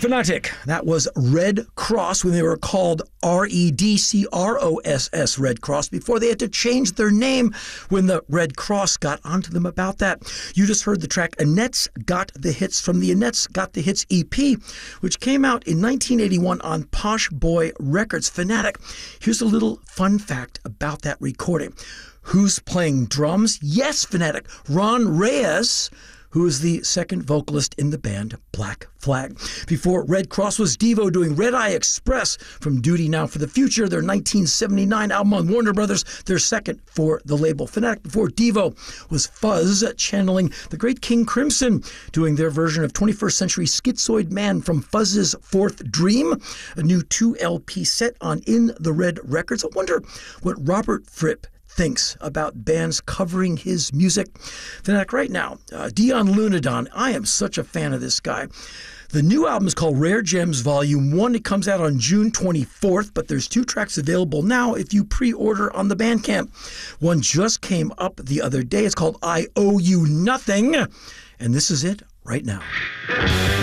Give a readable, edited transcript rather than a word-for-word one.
Fanatic. That was Red Cross when they were called REDCROSS, Red Cross, before they had to change their name when the Red Cross got onto them about that. You just heard the track Annette's Got the Hits from the Annette's Got the Hits EP, which came out in 1981 on Posh Boy Records. Fanatic. Here's a little fun fact about that recording. Who's playing drums? Yes, Fanatic. Ron Reyes, who is the second vocalist in the band Black Flag. Before Red Cross was Devo doing Red Eye Express from Duty Now for the Future, their 1979 album on Warner Brothers, their second for the label Fanatic. Before Devo was Fuzz channeling the great King Crimson, doing their version of 21st Century Schizoid Man from Fuzz's Fourth Dream, a new 2 LP set on In the Red Records. I wonder what Robert Fripp thinks about bands covering his music. Fanatic right now, Dion Lunadon. I am such a fan of this guy. The new album is called Rare Gems Volume 1. It comes out on June 24th, but there's 2 tracks available now if you pre-order on the Bandcamp. One just came up the other day. It's called I Owe You Nothing, and this is it right now.